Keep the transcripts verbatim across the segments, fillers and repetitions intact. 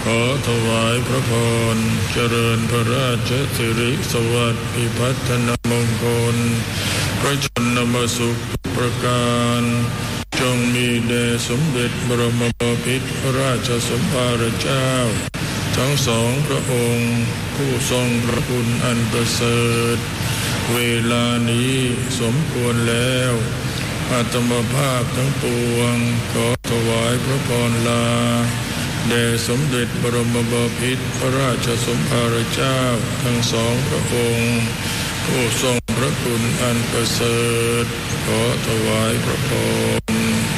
ขอถวายพระพรเจริญพระราชสิริสวัสดิ์พิพัฒนมงคลพระชนมสุขประการจงมีแด่สมเด็จบรมบพิตรพระราชสมภารเจ้าทั้งสองพระองค์ผู้ทรงพระคุณอันประเสริฐเวลานี้สมควรแล้วอาตมภาพทั้งปวงขอถวายพระพรลาแด่สมเด็จบรมบพิตรพระราชสมภารเจ้าทั้งสองพระองค์ผู้ทรงพระคุณอันประเสริฐขอถวายพระพร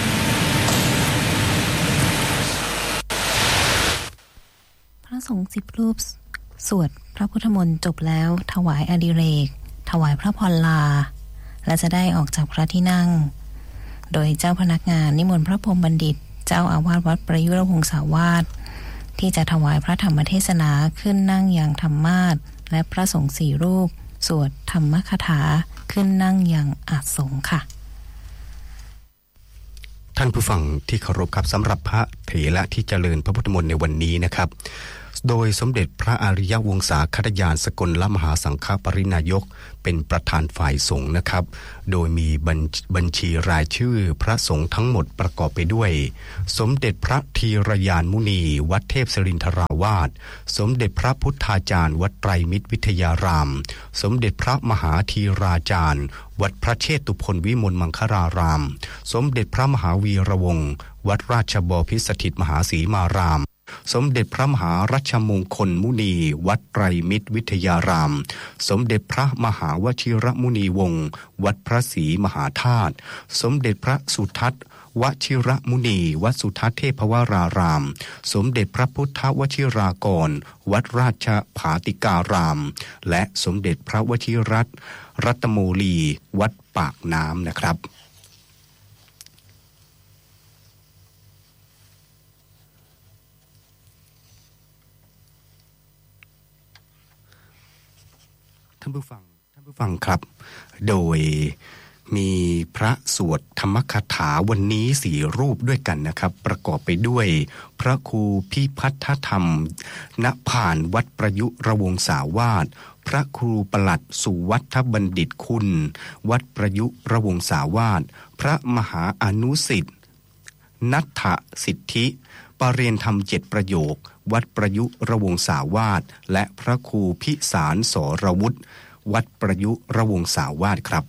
พระสงฆ์สิบรูปสวดพระพุทธมนต์จบแล้วถวายอดิเรกถวายพระพรลาและจะได้ออกจากพระที่นั่งโดยเจ้าพนักงานนิมนต์พระพรหมบัณฑิตเจ้าอาวาสวัดประยุรวงศาวาสที่จะถวายพระธรรมเทศนาขึ้นนั่งอย่างธรรมาสน์และพระสงฆ์สี่รูปสวดธรรมคถาขึ้นนั่งอย่างอาสงฆ์ค่ะท่านผู้ฟังที่เคารพครับสำหรับพระเถระที่เจริญพระพุทธมนต์ในวันนี้นะครับโดยสมเด็จพระอริยวงศาคณาจารย์สกลมหาสังฆปรินายกเป็นประธานฝ่ายสงฆ์นะครับโดยมีบัญชีรายชื่อพระสงฆ์ทั้งหมดประกอบไปด้วยสมเด็จพระธีรยานมุนีวัดเทพศิรินทราวาสสมเด็จพระพุทธาจารย์วัดไตรมิตรวิทยารามสมเด็จพระมหาธีราจารย์วัดพระเชตุพนวิมลมังคลารามสมเด็จพระมหาวีระวงศ์วัดราชบพิตรสถิตมหาศรีมารามสมเด็จพระมหารัชมงคลมุนีวัดไตรมิตรวิทยารามสมเด็จพระมหาวชิรมุนีวงศ์วัดพระศรีมหาธาตุสมเด็จพระสุทัศน์วชิรมุนีวัดสุทัศน์เทพวรารามสมเด็จพระพุทธวชิรากรวัดราชภาติการามและสมเด็จพระวชิรัตน์รัตโมลีวัดปากน้ำนะครับท่านผู้ฟังท่านผู้ฟังครับโดยมีพระสวดธรรมคถาวันนี้สี่รูปด้วยกันนะครับประกอบไปด้วยพระครูพิพัฒธรรมณผ่านวัดประยุรวงศาวาสพระครูปลัดสุวัฒบัณฑิตคุณวัดประยุรวงศาวาสพระมหาอนุสิทธิ์นัทธสิทธิปรริยนธรรมเจ็ดประโยควัดประยุรวงศาวาสและพระครูพิสารสรวุฒิวัดประยุรวงศาวาสครับ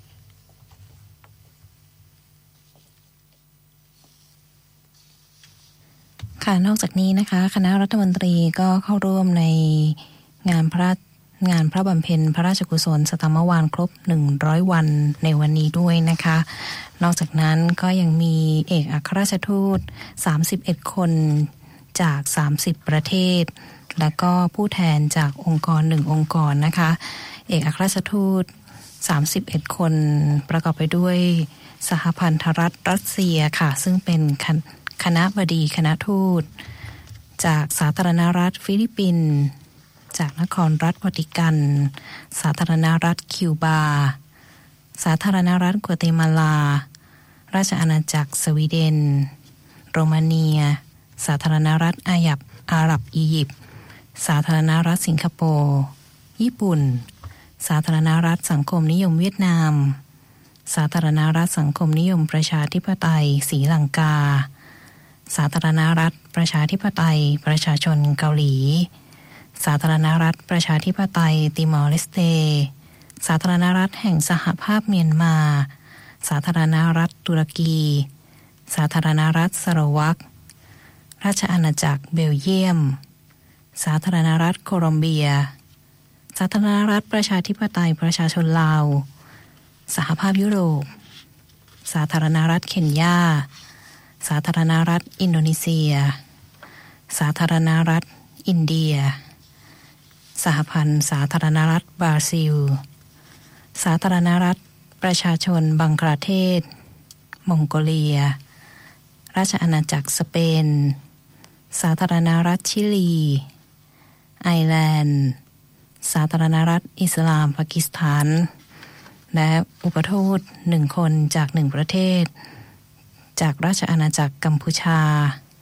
ค่ะนอกจากนี้นะคะคณะรัฐมนตรีก็เข้าร่วมในงานพระงานพระบำเพ็ญพระราชกุศลสตมวาลครบหนึ่งร้อยวันในวันนี้ด้วยนะคะนอกจากนั้นก็ยังมีเอกอัครราชทูตสามสิบเอ็ดคนจากสามสิบประเทศและก็ผู้แทนจากองค์กรหนึ่งองค์กรนะคะเอกอัครราชทูตสามสิบเอ็ดคนประกอบไปด้วยสหพันธรัฐรัสเซียค่ะซึ่งเป็นคณะบดีคณะทูตจากสาธารณรัฐฟิลิปปินส์จากนครรัฐวาติกันสาธารณรัฐคิวบาสาธารณรัฐกัวเตมาลาราชอาณาจักรสวีเดนโรมาเนียสาธารณรัฐอาหรับอาหรับอียิปต์สาธารณรัฐสิงคโปร์ญี่ปุ่นสาธารณรัฐสังคมนิยมเวียดนามสาธารณรัฐสังคมนิยมประชาธิปไตยศรีลังกาสาธารณรัฐประชาธิปไตยประชาชนเกาหลีสาธารณรัฐประชาธิปไตยติมอร์เลสเตสาธารณรัฐแห่งสหภาพเมียนมาสาธารณรัฐตุรกีสาธารณรัฐสโลวักราชอาณาจักรเบลเยียมสาธารณรัฐโคลอมเบียสาธารณรัฐประชาธิปไตยประชาชนลาวสหภาพยุโรปสาธารณรัฐเคนยาสาธารณรัฐอินโดนีเซียสาธารณรัฐอินเดียสหพันธ์สาธารณรัฐบราซิลสาธารณรัฐประชาชนบังกลาเทศมองโกเลียราชอาณาจักรสเปนสาธารณรัฐชิลีไอร์แลนด์สาธารณรัฐอิสลามปากีสถานและอุปทูตหนึ่งคนจากหนึ่งประเทศจากราชอาณาจักรกัมพูชา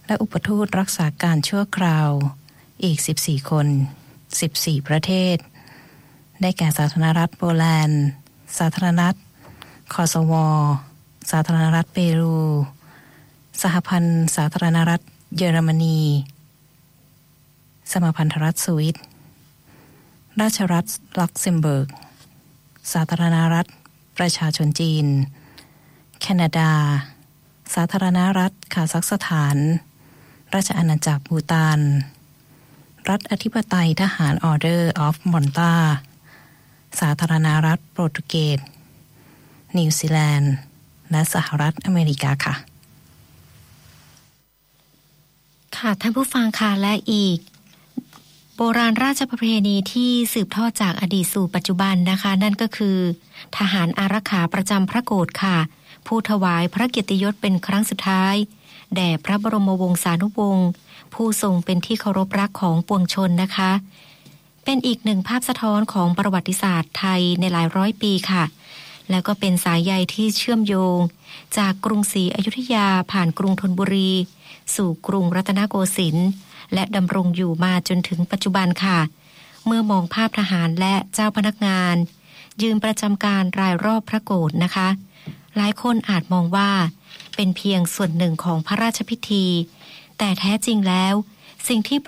และอุปทูตรักษาการชั่วคราวอีกสิบสี่คนสิบสี่ประเทศได้แก่สาธารณรัฐโปแลนด์สาธารณรัฐคอสโวสาธารณรัฐเปรูสหพันธ์สาธารณรัฐเยอรมนีสหพันธรัฐสวิตราชรัฐลักเซมเบิร์กสาธารณรัฐประชาชนจีนแคนาดาสาธารณรัฐคาซัคสถานราชอาณาจักรบูตานรัฐอธิปไตยทหารออร์เดอร์ออฟมอนตาสาธารณรัฐโปรตุเกสนิวซีแลนด์และสหรัฐอเมริกาค่ะค่ะท่านผู้ฟังค่ะและอีกโบราณราชประเพณีที่สืบทอดจากอดีตสู่ปัจจุบันนะคะนั่นก็คือทหารอารักขาประจำพระโกฐค่ะผู้ถวายพระเกียรติยศเป็นครั้งสุดท้ายแด่พระบรมวงศานุวงศ์ผู้ทรงเป็นที่เคารพรักของปวงชนนะคะเป็นอีกหนึ่งภาพสะท้อนของประวัติศาสตร์ไทยในหลายร้อยปีค่ะแล้วก็เป็นสายใยที่เชื่อมโยงจากกรุงศรีอยุธยาผ่านกรุงธนบุรีสู่กรุงรัตนโกสินทร์และดำรงอยู่มาจนถึงปัจจุบันค่ะเมื่อมองภาพทหารและเจ้าพนักงานยืนประจำการรายรอบพระโกฐนะคะหลายคนอาจมองว่าเป็นเพียงส่วนหนึ่งของพระราชพิธีแต่แท้จริงแล้วสิ่งที่